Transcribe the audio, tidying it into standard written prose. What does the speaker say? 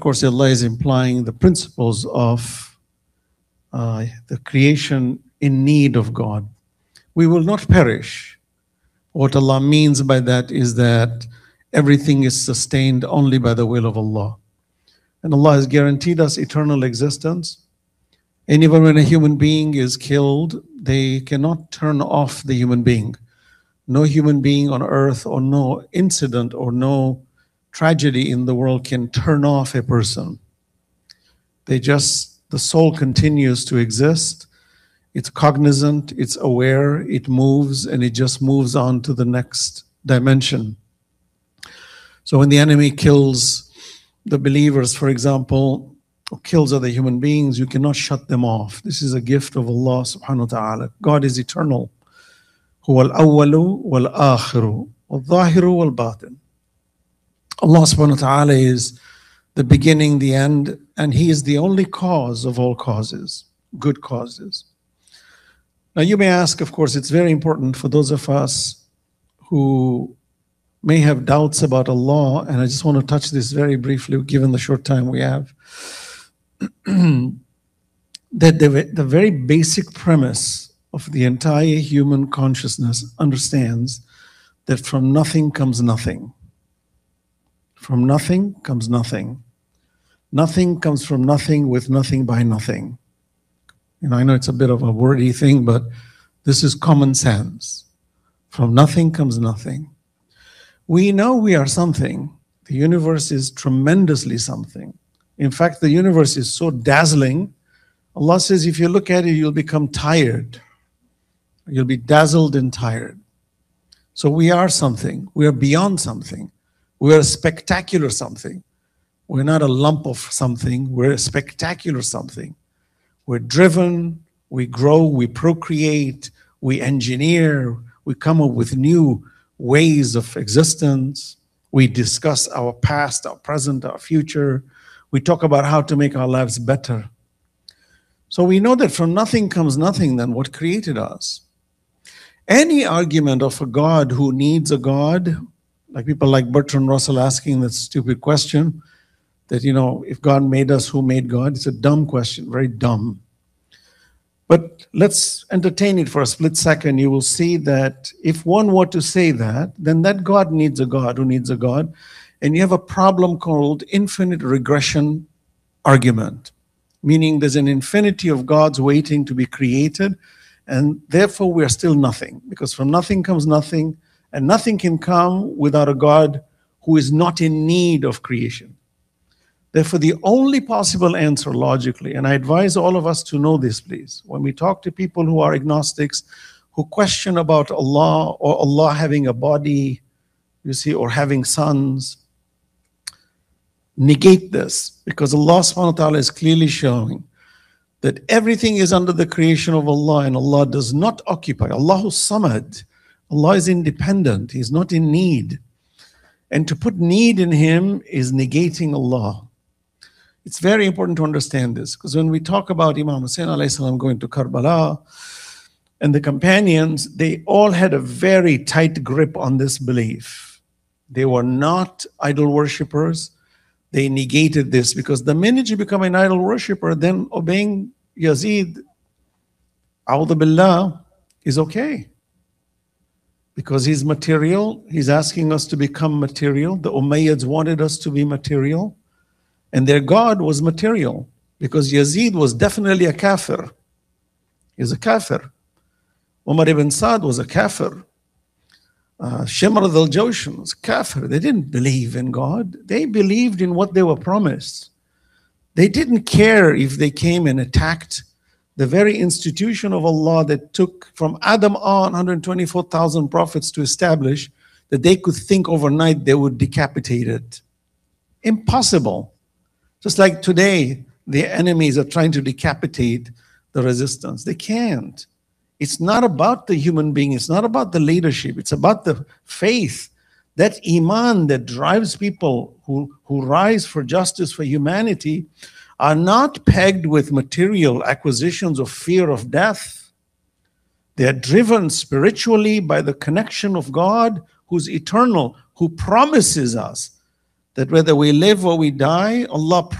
course, Allah is implying the principles of the creation in need of God. We will not perish. What Allah means by that is that everything is sustained only by the will of Allah. And Allah has guaranteed us eternal existence. And even when a human being is killed, they cannot turn off the human being. No human being on earth or no incident or no tragedy in the world can turn off a person. The soul continues to exist. It's cognizant, it's aware, it moves, and it just moves on to the next dimension. So when the enemy kills the believers, for example, or kills other human beings, you cannot shut them off. This is a gift of Allah subhanahu wa ta'ala. God is eternal. Huwa al-awwalu wal-akhiru wal-zahiru wal-batin. Allah subhanahu wa ta'ala is the beginning, the end, and He is the only cause of all causes, good causes. Now you may ask, of course, it's very important for those of us who may have doubts about Allah, and I just want to touch this very briefly given the short time we have, that the very basic premise of the entire human consciousness understands that from nothing comes nothing. From nothing comes nothing. Nothing comes from nothing with nothing by nothing. And I know it's a bit of a wordy thing, but this is common sense. From nothing comes nothing. We know we are something. The universe is tremendously something. In fact, the universe is so dazzling. Allah says if you look at it, you'll become tired. You'll be dazzled and tired. So we are something. We are beyond something. We are a spectacular something. We're not a lump of something. We're a spectacular something. We're driven, we grow, we procreate, we engineer, we come up with new ways of existence. We discuss our past, our present, our future. We talk about how to make our lives better. So we know that from nothing comes nothing, then what created us? Any argument of a God who needs a God, like people like Bertrand Russell asking that stupid question, that, if God made us, who made God? It's a dumb question, very dumb. But let's entertain it for a split second. You will see that if one were to say that, then that God needs a God who needs a God. And you have a problem called infinite regression argument, meaning there's an infinity of gods waiting to be created, and therefore we are still nothing, because from nothing comes nothing, and nothing can come without a God who is not in need of creation. Therefore, the only possible answer logically, and I advise all of us to know this, please, when we talk to people who are agnostics, who question about Allah or Allah having a body, or having sons, negate this, because Allah subhanahu wa ta'ala is clearly showing that everything is under the creation of Allah, and Allah does not occupy. Allahu Samad. Allah is independent. He's not in need. And to put need in Him is negating Allah. It's very important to understand this, because when we talk about Imam Hussain alayhi salam going to Karbala, and the companions, they all had a very tight grip on this belief. They were not idol worshippers. They negated this, because the minute you become an idol worshipper, then obeying Yazid, A'udhu Billah, is okay. Because he's material, he's asking us to become material. The Umayyads wanted us to be material. And their God was material, because Yazid was definitely a kafir. He's a kafir. Umar ibn Sa'd was a kafir. Shimr al-Jawshan was kafir. They didn't believe in God. They believed in what they were promised. They didn't care if they came and attacked the very institution of Allah that took from Adam on 124,000 prophets to establish, that they could think overnight they would decapitate it. Impossible. Just like today, the enemies are trying to decapitate the resistance. They can't. It's not about the human being. It's not about the leadership. It's about the faith, that iman that drives people who rise for justice, for humanity, are not pegged with material acquisitions of fear of death. They are driven spiritually by the connection of God, who's eternal, who promises us that whether we live or we die, Allah